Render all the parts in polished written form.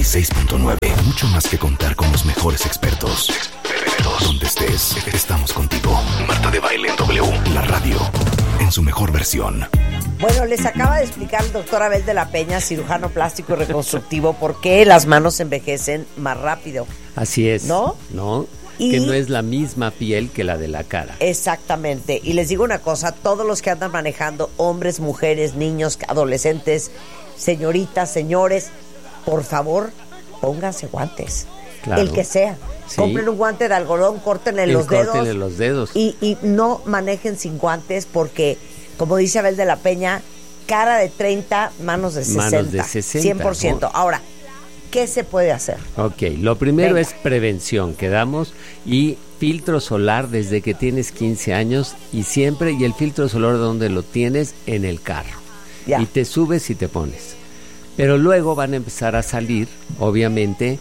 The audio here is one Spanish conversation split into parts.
96.9. Mucho más que contar con los mejores expertos. Donde estés, estamos contigo. Marta de Baile en W, la radio, en su mejor versión. Bueno, les acaba de explicar el doctor Abel de la Peña, cirujano plástico y reconstructivo, por qué las manos envejecen más rápido. Así es. ¿No? No, y que no es la misma piel que la de la cara. Exactamente. Y les digo una cosa, todos los que andan manejando, hombres, mujeres, niños, adolescentes, señoritas, señores, por favor, pónganse guantes. Claro. El que sea. Sí. Compren un guante de algodón, córtenle los dedos. Y no manejen sin guantes porque, como dice Abel de la Peña, cara de 30, manos de 60. Manos de 60, 100%. ¿No? Ahora, ¿qué se puede hacer? Ok, lo primero Venga. es prevención, que damos, y filtro solar desde que tienes 15 años y siempre, y el filtro solar ¿dónde lo tienes? En el carro. Ya. Y te subes y te pones. Pero luego van a empezar a salir, obviamente,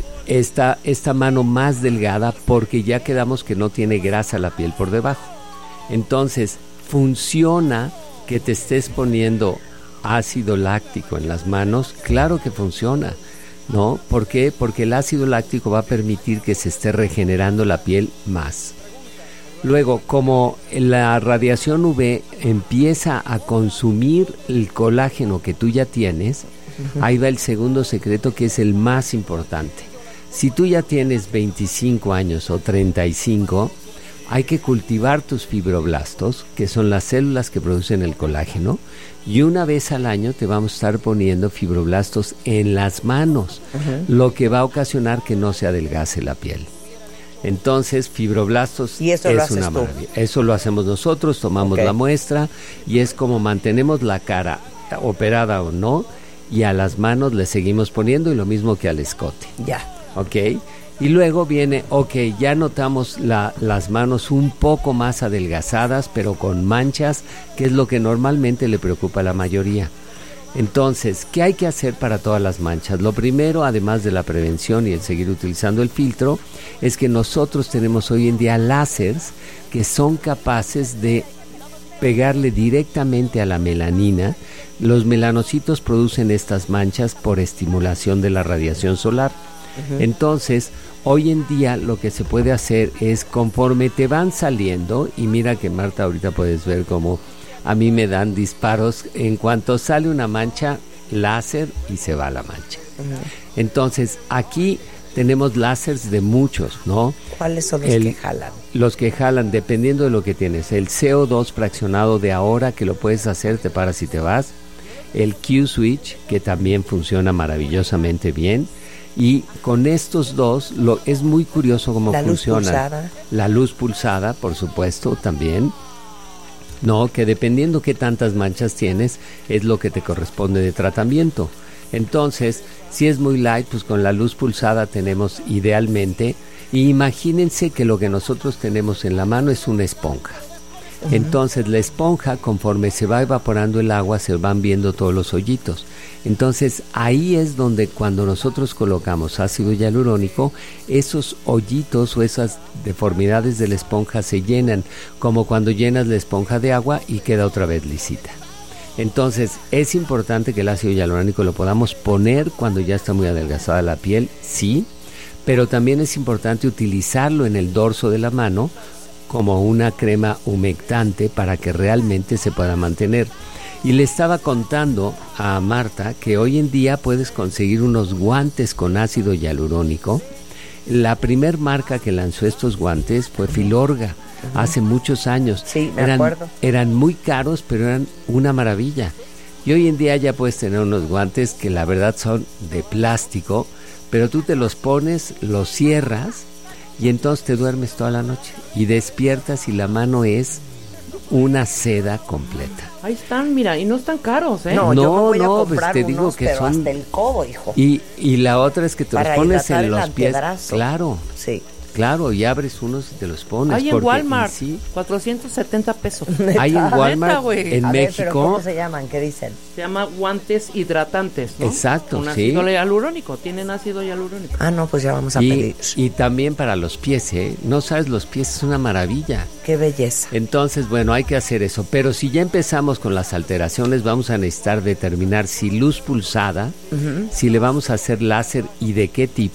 esta mano más delgada porque ya quedamos que no tiene grasa la piel por debajo. Entonces, funciona que te estés poniendo ácido láctico en las manos, claro que funciona, ¿no? ¿Por qué? Porque el ácido láctico va a permitir que se esté regenerando la piel más. Luego, como la radiación UV empieza a consumir el colágeno que tú ya tienes, ahí va el segundo secreto que es el más importante. Si tú ya tienes 25 años o 35, hay que cultivar tus fibroblastos, que son las células que producen el colágeno, y una vez al año te vamos a estar poniendo fibroblastos en las manos, lo que va a ocasionar que no se adelgace la piel. Entonces, fibroblastos ¿Y eso es lo haces una tú? maravilla. Eso lo hacemos nosotros, tomamos la muestra y es como mantenemos la cara, operada o no, y a las manos le seguimos poniendo y lo mismo que al escote. Ya. ¿Ok? Y luego viene, ya notamos las manos un poco más adelgazadas, pero con manchas, que es lo que normalmente le preocupa a la mayoría. Entonces, ¿qué hay que hacer para todas las manchas? Lo primero, además de la prevención y el seguir utilizando el filtro, es que nosotros tenemos hoy en día láseres que son capaces de pegarle directamente a la melanina. Los melanocitos producen estas manchas por estimulación de la radiación solar. Entonces, hoy en día lo que se puede hacer es conforme te van saliendo, y mira que Marta ahorita puedes ver cómo a mí me dan disparos, en cuanto sale una mancha, láser y se va la mancha. Entonces, aquí tenemos láseres de muchos, ¿no? ¿Cuáles son los que jalan? Los que jalan, dependiendo de lo que tienes. El CO2 fraccionado de ahora, que lo puedes hacer, te paras y te vas. El Q-Switch, que también funciona maravillosamente bien. Y con estos dos, es muy curioso cómo funciona. La luz pulsada, por supuesto, también. No, que dependiendo qué tantas manchas tienes, es lo que te corresponde de tratamiento. Entonces, si es muy light, pues con la luz pulsada tenemos idealmente. Y imagínense que lo que nosotros tenemos en la mano es una esponja. Entonces la esponja, conforme se va evaporando el agua, se van viendo todos los hoyitos. Entonces ahí es donde, cuando nosotros colocamos ácido hialurónico, esos hoyitos o esas deformidades de la esponja se llenan, como cuando llenas la esponja de agua y queda otra vez lisita. Entonces es importante que el ácido hialurónico lo podamos poner cuando ya está muy adelgazada la piel, sí, pero también es importante utilizarlo en el dorso de la mano como una crema humectante para que realmente se pueda mantener. Y le estaba contando a Marta que hoy en día puedes conseguir unos guantes con ácido hialurónico. La primer marca que lanzó estos guantes fue Filorga, hace muchos años. Sí, me acuerdo. Eran muy caros, pero eran una maravilla. Y hoy en día ya puedes tener unos guantes que la verdad son de plástico, pero tú te los pones, los cierras, y entonces te duermes toda la noche y despiertas y la mano es una seda completa. Ahí están, mira, y no están caros, ¿eh? No, yo me voy a comprar pues te digo unos, que pero son hasta el codo, hijo. y la otra es que te para los pones en hidratar los el pies. antebrazo. Claro. Sí. Claro, y abres unos y te los pones. Hay en porque Walmart, sí, 470 pesos. hay en Walmart, Neta, güey. en A ver, pero México. ¿cómo se llaman? ¿Qué dicen? Se llama guantes hidratantes, ¿no? Exacto, Con sí. ácido hialurónico, tienen ácido hialurónico. Ah, no, pues ya vamos a Y, pedir. y también para los pies, ¿eh? No sabes, los pies es una maravilla. Qué belleza. Entonces, bueno, hay que hacer eso. Pero si ya empezamos con las alteraciones, vamos a necesitar determinar si luz pulsada, si le vamos a hacer láser y de qué tipo.